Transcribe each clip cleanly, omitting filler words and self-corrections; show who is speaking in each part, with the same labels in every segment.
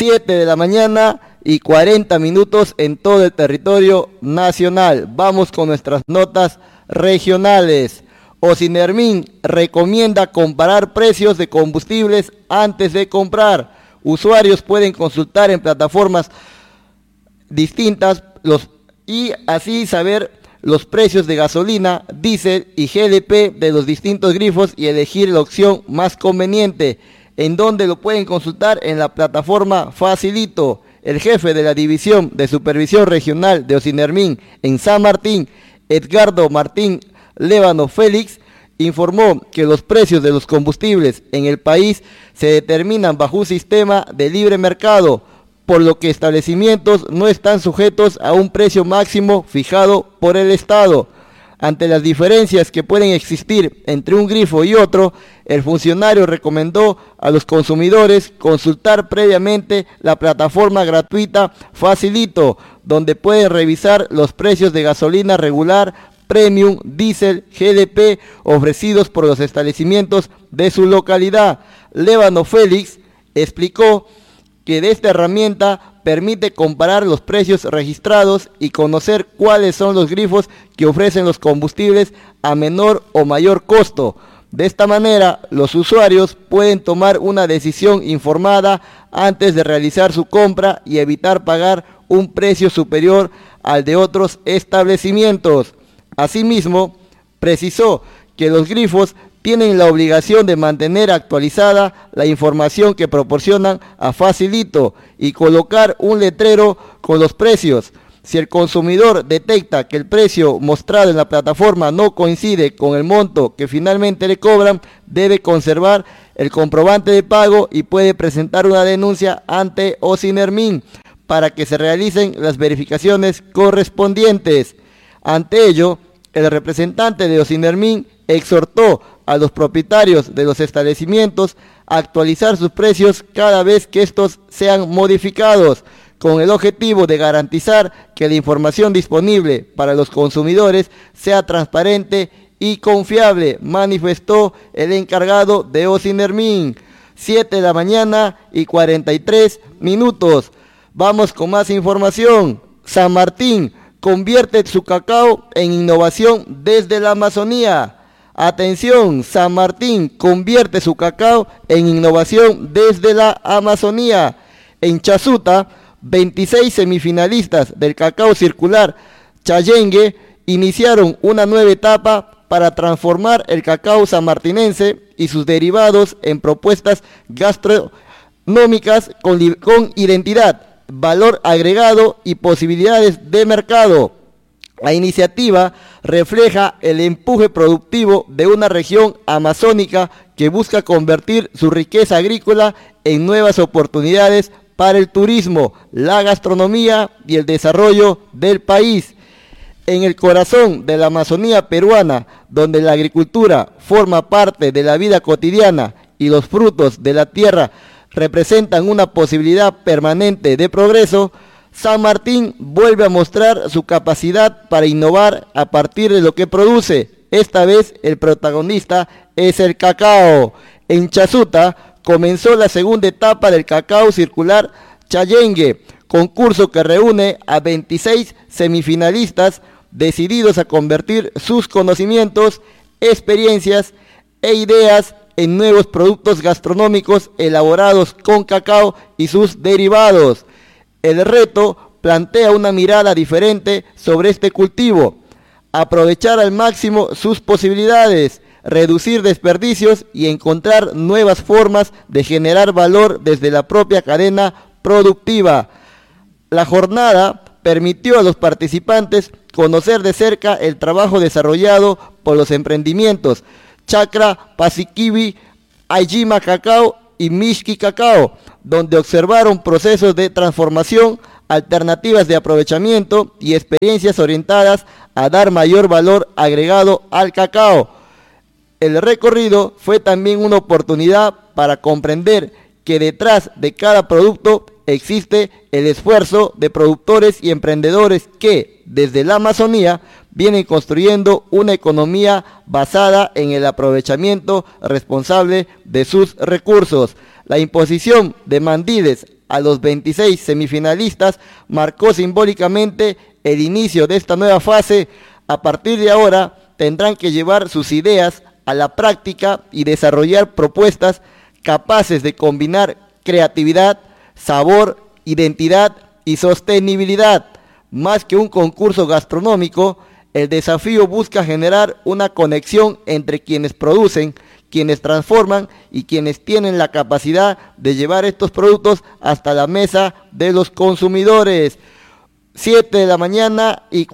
Speaker 1: 7 de la mañana y 40 minutos en todo el territorio nacional. Vamos con nuestras notas regionales. Ocinermin recomienda comparar precios de combustibles antes de comprar. Usuarios pueden consultar en plataformas distintas y así saber los precios de gasolina, diésel y GLP de los distintos grifos y elegir la opción más conveniente. ¿En donde lo pueden consultar? En la plataforma Facilito. El jefe de la División de Supervisión Regional de Ocinermin en San Martín, Edgardo Martín Lévano Félix, informó que los precios de los combustibles en el país se determinan bajo un sistema de libre mercado, por lo que establecimientos no están sujetos a un precio máximo fijado por el Estado. Ante las diferencias que pueden existir entre un grifo y otro, el funcionario recomendó a los consumidores consultar previamente la plataforma gratuita Facilito, donde pueden revisar los precios de gasolina regular, premium, diésel, GLP ofrecidos por los establecimientos de su localidad. Lévano Félix explicó que de esta herramienta permite comparar los precios registrados y conocer cuáles son los grifos que ofrecen los combustibles a menor o mayor costo. De esta manera, los usuarios pueden tomar una decisión informada antes de realizar su compra y evitar pagar un precio superior al de otros establecimientos. Asimismo, precisó que los grifos tienen la obligación de mantener actualizada la información que proporcionan a Facilito y colocar un letrero con los precios. Si el consumidor detecta que el precio mostrado en la plataforma no coincide con el monto que finalmente le cobran, debe conservar el comprobante de pago y puede presentar una denuncia ante Ocinermin para que se realicen las verificaciones correspondientes. Ante ello, el representante de Ocinermin exhortó a los propietarios de los establecimientos a actualizar sus precios cada vez que estos sean modificados, con el objetivo de garantizar que la información disponible para los consumidores sea transparente y confiable, manifestó el encargado de Ocinermin. 7 de la mañana y 43 minutos. Vamos con más información. San Martín convierte su cacao en innovación desde la Amazonía. Atención, San Martín convierte su cacao en innovación desde la Amazonía. En Chasuta, 26 semifinalistas del cacao circular Chayengue iniciaron una nueva etapa para transformar el cacao sanmartinense y sus derivados en propuestas gastronómicas con identidad, valor agregado y posibilidades de mercado. La iniciativa refleja el empuje productivo de una región amazónica que busca convertir su riqueza agrícola en nuevas oportunidades para el turismo, la gastronomía y el desarrollo del país. En el corazón de la Amazonía peruana, donde la agricultura forma parte de la vida cotidiana y los frutos de la tierra representan una posibilidad permanente de progreso, San Martín vuelve a mostrar su capacidad para innovar a partir de lo que produce. Esta vez el protagonista es el cacao. En Chasuta comenzó la segunda etapa del cacao circular Chayengue, concurso que reúne a 26 semifinalistas decididos a convertir sus conocimientos, experiencias e ideas en nuevos productos gastronómicos elaborados con cacao y sus derivados. El reto plantea una mirada diferente sobre este cultivo, aprovechar al máximo sus posibilidades, reducir desperdicios y encontrar nuevas formas de generar valor desde la propia cadena productiva. La jornada permitió a los participantes conocer de cerca el trabajo desarrollado por los emprendimientos Chacra, Pasiquibi, Ayima Cacao y Mishki Cacao, donde observaron procesos de transformación, alternativas de aprovechamiento y experiencias orientadas a dar mayor valor agregado al cacao. El recorrido fue también una oportunidad para comprender que detrás de cada producto existe el esfuerzo de productores y emprendedores que, desde la Amazonía, vienen construyendo una economía basada en el aprovechamiento responsable de sus recursos. La imposición de mandiles a los 26 semifinalistas marcó simbólicamente el inicio de esta nueva fase. A partir de ahora tendrán que llevar sus ideas a la práctica y desarrollar propuestas capaces de combinar creatividad, sabor, identidad y sostenibilidad. Más que un concurso gastronómico, el desafío busca generar una conexión entre quienes producen, quienes transforman y quienes tienen la capacidad de llevar estos productos hasta la mesa de los consumidores. 7 de la mañana y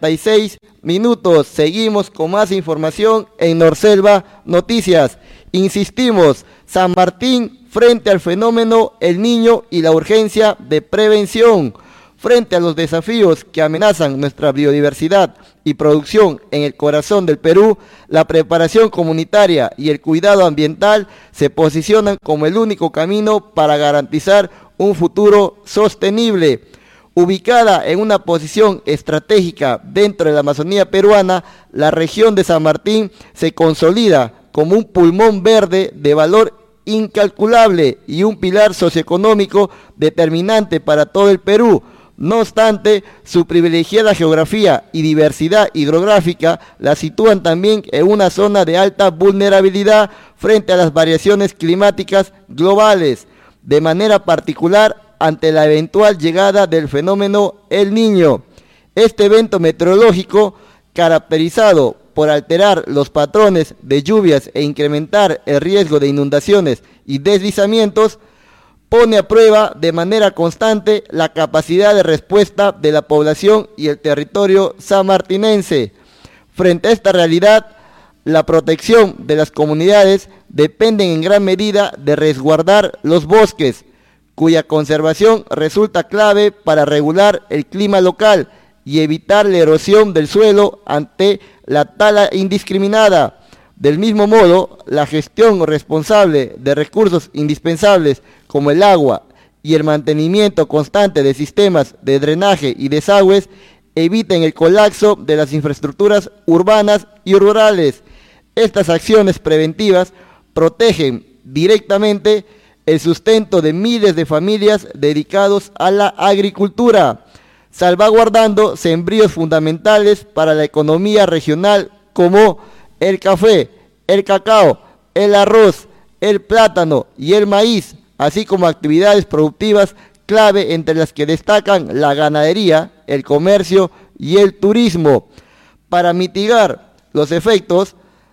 Speaker 1: 46 minutos. Seguimos con más información en Norselva Noticias. Insistimos, San Martín frente al fenómeno El Niño y la urgencia de prevención. Frente a los desafíos que amenazan nuestra biodiversidad y producción en el corazón del Perú, la preparación comunitaria y el cuidado ambiental se posicionan como el único camino para garantizar un futuro sostenible. Ubicada en una posición estratégica dentro de la Amazonía peruana, la región de San Martín se consolida como un pulmón verde de valor incalculable y un pilar socioeconómico determinante para todo el Perú. No obstante, su privilegiada geografía y diversidad hidrográfica la sitúan también en una zona de alta vulnerabilidad frente a las variaciones climáticas globales, de manera particular ante la eventual llegada del fenómeno El Niño. Este evento meteorológico, caracterizado por alterar los patrones de lluvias e incrementar el riesgo de inundaciones y deslizamientos, pone a prueba de manera constante la capacidad de respuesta de la población y el territorio sanmartinense. Frente a esta realidad, la protección de las comunidades depende en gran medida de resguardar los bosques, cuya conservación resulta clave para regular el clima local y evitar la erosión del suelo ante la tala indiscriminada. Del mismo modo, la gestión responsable de recursos indispensables como el agua y el mantenimiento constante de sistemas de drenaje y desagües eviten el colapso de las infraestructuras urbanas y rurales. Estas acciones preventivas protegen directamente el sustento de miles de familias dedicados a la agricultura, salvaguardando sembríos fundamentales para la economía regional como el café, el cacao, el arroz, el plátano y el maíz, así como actividades productivas clave entre las que destacan la ganadería, el comercio y el turismo. Para mitigar los efectos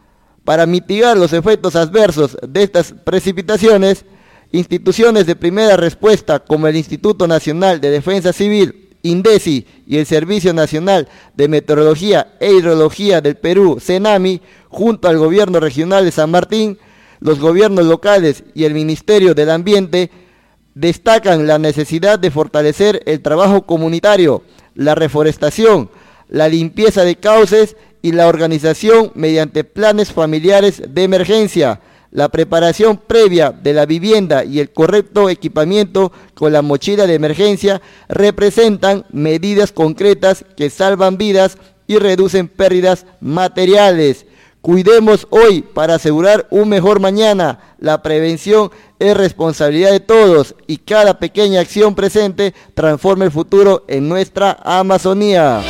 Speaker 1: adversos de estas precipitaciones, instituciones de primera respuesta como el Instituto Nacional de Defensa Civil, INDECI, y el Servicio Nacional de Meteorología e Hidrología del Perú, CENAMI, junto al Gobierno Regional de San Martín, los gobiernos locales y el Ministerio del Ambiente, destacan la necesidad de fortalecer el trabajo comunitario, la reforestación, la limpieza de cauces y la organización mediante planes familiares de emergencia. La preparación previa de la vivienda y el correcto equipamiento con la mochila de emergencia representan medidas concretas que salvan vidas y reducen pérdidas materiales. Cuidemos hoy para asegurar un mejor mañana. La prevención es responsabilidad de todos y cada pequeña acción presente transforma el futuro en nuestra Amazonía.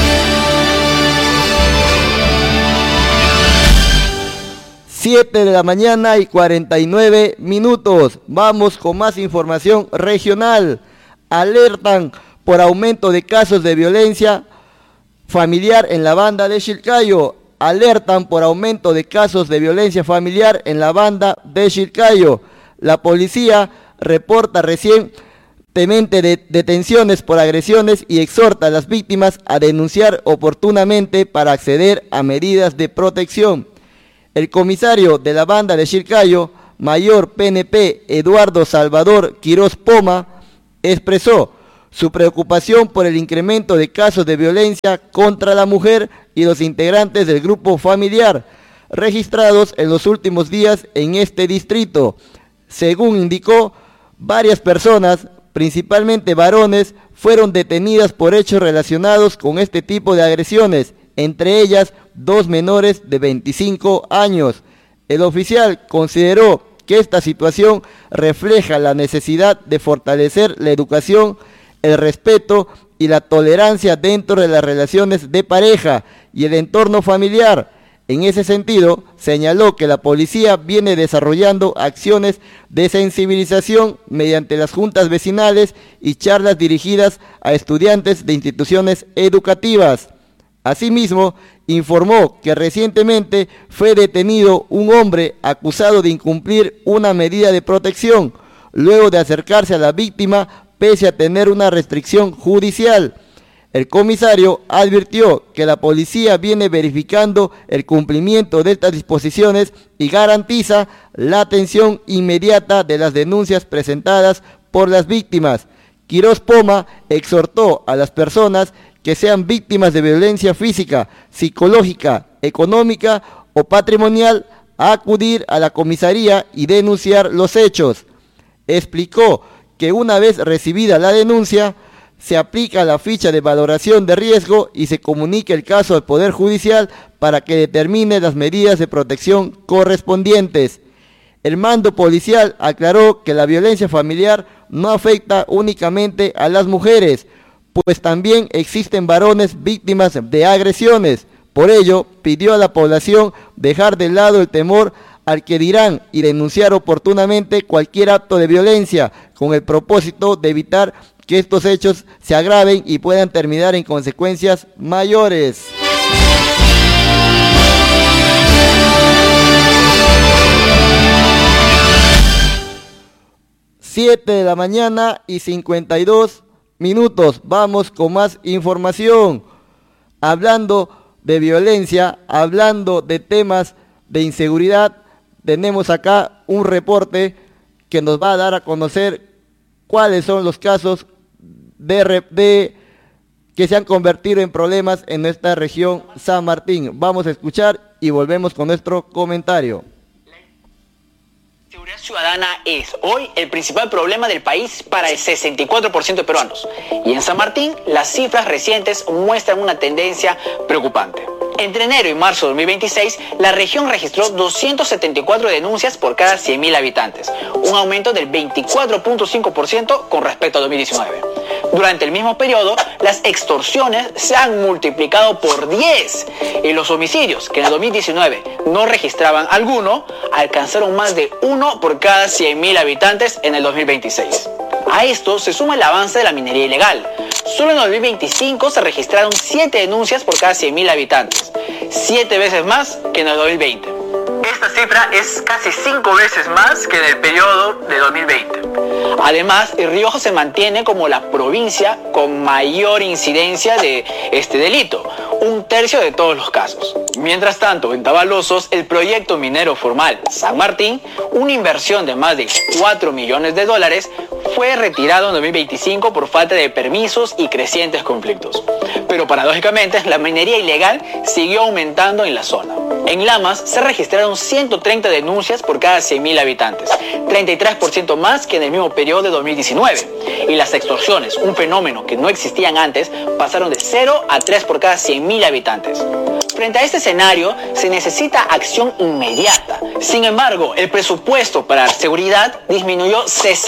Speaker 1: 7 de la mañana y 49 minutos. Vamos con más información regional. Alertan por aumento de casos de violencia familiar en la banda de Chilcayo. Alertan por aumento de casos de violencia familiar en la banda de Chilcayo. La policía reporta recientemente detenciones por agresiones y exhorta a las víctimas a denunciar oportunamente para acceder a medidas de protección. El comisario de la banda de Chilcayo, mayor PNP Eduardo Salvador Quirós Poma, expresó su preocupación por el incremento de casos de violencia contra la mujer y los integrantes del grupo familiar registrados en los últimos días en este distrito. Según indicó, varias personas, principalmente varones, fueron detenidas por hechos relacionados con este tipo de agresiones, entre ellas 2 menores de 25 años. El oficial consideró que esta situación refleja la necesidad de fortalecer la educación, el respeto y la tolerancia dentro de las relaciones de pareja y el entorno familiar. En ese sentido, señaló que la policía viene desarrollando acciones de sensibilización mediante las juntas vecinales y charlas dirigidas a estudiantes de instituciones educativas. Asimismo, informó que recientemente fue detenido un hombre acusado de incumplir una medida de protección, luego de acercarse a la víctima pese a tener una restricción judicial. El comisario advirtió que la policía viene verificando el cumplimiento de estas disposiciones y garantiza la atención inmediata de las denuncias presentadas por las víctimas. Quirós Poma exhortó a las personas que sean víctimas de violencia física, psicológica, económica o patrimonial a acudir a la comisaría y denunciar los hechos. Explicó que una vez recibida la denuncia, se aplica la ficha de valoración de riesgo y se comunica el caso al Poder Judicial para que determine las medidas de protección correspondientes. El mando policial aclaró que la violencia familiar no afecta únicamente a las mujeres, pues también existen varones víctimas de agresiones. Por ello, pidió a la población dejar de lado el temor al que dirán y denunciar oportunamente cualquier acto de violencia, con el propósito de evitar que estos hechos se agraven y puedan terminar en consecuencias mayores. 7 de la mañana y 52 minutos. Vamos con más información. Hablando de violencia, hablando de temas de inseguridad, tenemos acá un reporte que nos va a dar a conocer cuáles son los casos que se han convertido en problemas en nuestra región San Martín. Vamos a escuchar y volvemos con nuestro comentario.
Speaker 2: La seguridad ciudadana es hoy el principal problema del país para el 64% de peruanos. Y en San Martín, las cifras recientes muestran una tendencia preocupante. Entre enero y marzo de 2026, la región registró 274 denuncias por cada 100.000 habitantes, un aumento del 24.5% con respecto a 2019. Durante el mismo periodo, las extorsiones se han multiplicado por 10 y los homicidios, que en el 2019 no registraban alguno, alcanzaron más de 1 por cada 100.000 habitantes en el 2026. A esto se suma el avance de la minería ilegal. Solo en 2025 se registraron 7 denuncias por cada 100.000 habitantes, 7 veces más que en el 2020. Esta cifra es casi 5 veces más que en el periodo de 2020. Además, el Rioja se mantiene como la provincia con mayor incidencia de este delito, 1/3 de todos los casos. Mientras tanto, en Tabalosos, el proyecto minero formal San Martín, una inversión de más de $4 millones, fue retirado en 2025 por falta de permisos y crecientes conflictos. Pero paradójicamente, la minería ilegal siguió aumentando en la zona. En Lamas se registraron 130 denuncias por cada 100.000 habitantes, 33% más que en el mismo periodo de 2019. Y las extorsiones, un fenómeno que no existían antes, pasaron de 0 a 3 por cada 100.000 habitantes. Frente a este escenario, se necesita acción inmediata. Sin embargo, el presupuesto para seguridad disminuyó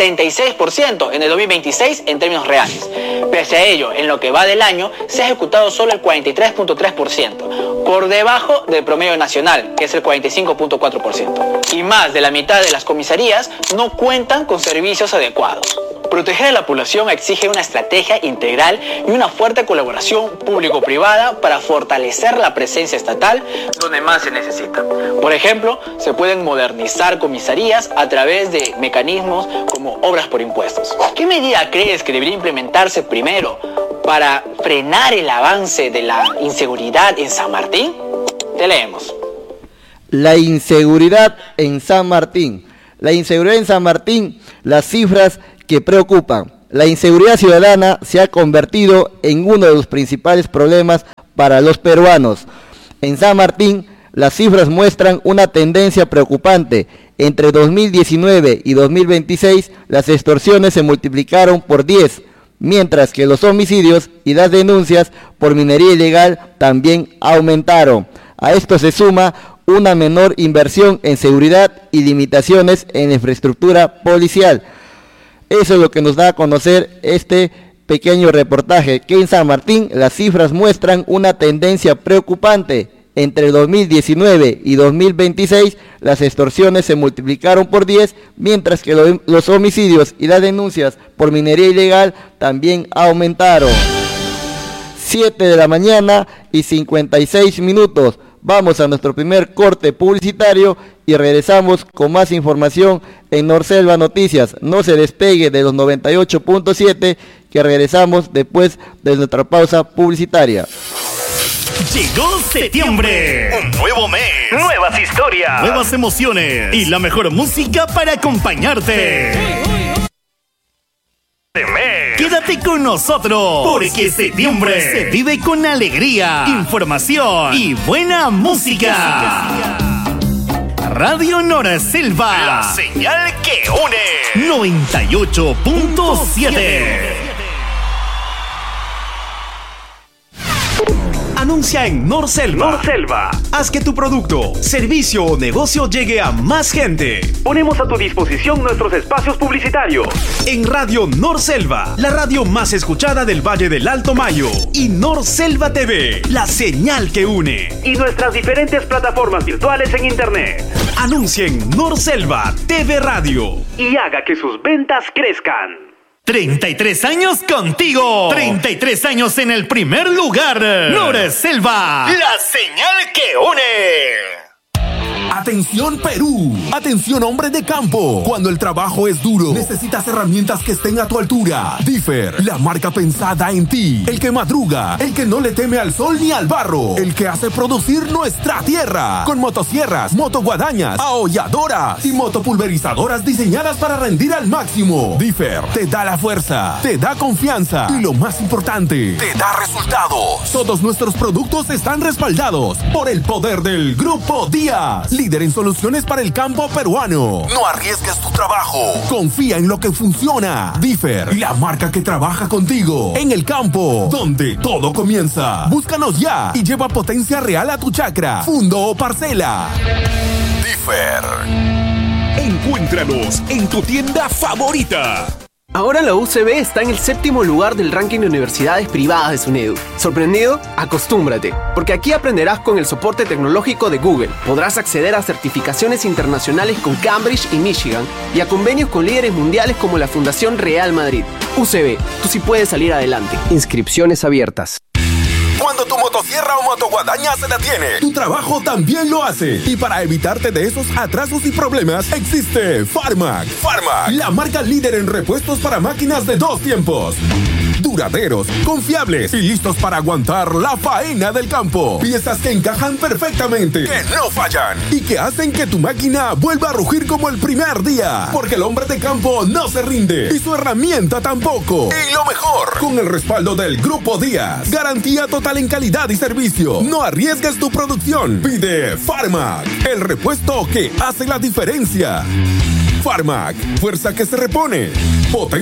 Speaker 2: 66% en el 2026 en términos reales. Pese a ello, en lo que va del año, se ha ejecutado solo el 43.3%, por debajo del promedio nacional, que es el 45.4%. Y más de la mitad de las comisarías no cuentan con servicios adecuados. Proteger a la población exige una estrategia integral y una fuerte colaboración público-privada para fortalecer la presencia estatal donde más se necesita. Por ejemplo, se pueden modernizar comisarías a través de mecanismos como obras por impuestos. ¿Qué medida crees que debería implementarse primero para frenar el avance de la inseguridad en San Martín? Te leemos.
Speaker 1: La inseguridad en San Martín. La inseguridad en San Martín, las cifras que preocupan. La inseguridad ciudadana se ha convertido en uno de los principales problemas para los peruanos. En San Martín, las cifras muestran una tendencia preocupante. Entre 2019 y 2026, las extorsiones se multiplicaron por 10, mientras que los homicidios y las denuncias por minería ilegal también aumentaron. A esto se suma una menor inversión en seguridad y limitaciones en la infraestructura policial. Eso es lo que nos da a conocer este pequeño reportaje, que en San Martín las cifras muestran una tendencia preocupante. Entre 2019 y 2026 las extorsiones se multiplicaron por 10, mientras que los homicidios y las denuncias por minería ilegal también aumentaron. 7 de la mañana y 56 minutos. Vamos a nuestro primer corte publicitario y regresamos con más información en Norselva Noticias. No se despegue de los 98.7, que regresamos después de nuestra pausa publicitaria.
Speaker 3: Llegó septiembre, un nuevo mes, nuevas historias, nuevas emociones y la mejor música para acompañarte. Quédate con nosotros, porque septiembre se vive con alegría, información y buena música. Radio Norselva, la señal que une. 98.7. Anuncia en Norselva. Haz que tu producto, servicio o negocio llegue a más gente. Ponemos a tu disposición nuestros espacios publicitarios. En Radio Norselva, la radio más escuchada del Valle del Alto Mayo. Y Norselva TV, la señal que une. Y nuestras diferentes plataformas virtuales en internet. Anuncia en Norselva TV Radio. Y haga que sus ventas crezcan. 33 años contigo. 33 años en el primer lugar. Norselva, la señal que une.
Speaker 4: Atención Perú, atención hombre de campo. Cuando el trabajo es duro, necesitas herramientas que estén a tu altura. Differ, la marca pensada en ti. El que madruga, el que no le teme al sol ni al barro, el que hace producir nuestra tierra. Con motosierras, motoguadañas, aholladoras y motopulverizadoras diseñadas para rendir al máximo. Differ te da la fuerza, te da confianza y lo más importante, te da resultados. Todos nuestros productos están respaldados por el poder del Grupo Díaz, líder en soluciones para el campo peruano. No arriesgues tu trabajo. Confía en lo que funciona. Differ, la marca que trabaja contigo en el campo, donde todo comienza. Búscanos ya y lleva potencia real a tu chacra, fundo o parcela. Differ.
Speaker 5: Encuéntranos en tu tienda favorita.
Speaker 6: Ahora la UCB está en el 7º lugar del ranking de universidades privadas de SUNEDU. ¿Sorprendido? Acostúmbrate, porque aquí aprenderás con el soporte tecnológico de Google. Podrás acceder a certificaciones internacionales con Cambridge y Michigan y a convenios con líderes mundiales como la Fundación Real Madrid. UCB, tú sí puedes salir adelante. Inscripciones abiertas.
Speaker 4: Cuando tu motosierra o motoguadaña se detiene, tu trabajo también lo hace. Y para evitarte de esos atrasos y problemas, existe Farmac. Farmac, la marca líder en repuestos para máquinas de 2 tiempos. Duraderos, confiables y listos para aguantar la faena del campo. Piezas que encajan perfectamente, que no fallan y que hacen que tu máquina vuelva a rugir como el primer día. Porque el hombre de campo no se rinde y su herramienta tampoco. Y lo mejor, con el respaldo del Grupo Díaz. Garantía total en calidad y servicio. No arriesgues tu producción. Pide Farmac, el repuesto que hace la diferencia. Farmac, fuerza que se repone.